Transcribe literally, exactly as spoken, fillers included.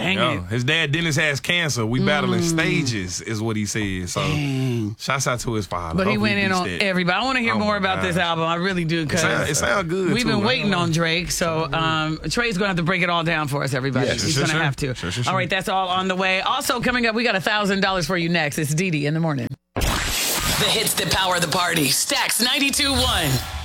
Dang Yo, it. his dad Dennis has cancer. We battling stages, is what he said. So, Dang. shouts out to his father. But he Hope went in beats on that. everybody. I want to hear Oh more my about this gosh. album. I really do. It Cause sound, it sound good. we've too. been I waiting don't on know. Drake. So um, Trey's going to have to break it all down for us, everybody. Yeah, He's sure, going to sure. have to. Sure, sure, All sure. right, that's all on the way. Also, coming up, we got one thousand dollars for you next. It's Dee Dee in the morning. The hits that power the party. Stacks ninety-two point one.